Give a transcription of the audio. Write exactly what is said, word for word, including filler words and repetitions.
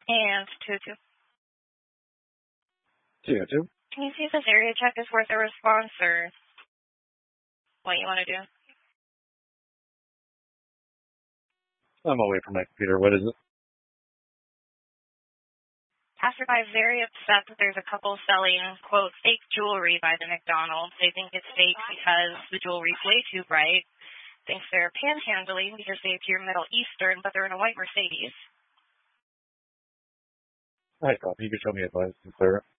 And two two. two two. Can you see if this area check is worth a response or what you want to do? I'm away from my computer. What is it? Passerby is very upset that there's a couple selling, quote, fake jewelry by the McDonald's. They think it's fake because the jewelry's way too bright. Thinks they're panhandling because they appear Middle Eastern, but they're in a white Mercedes. Hi, copy. You can show me advice, sir.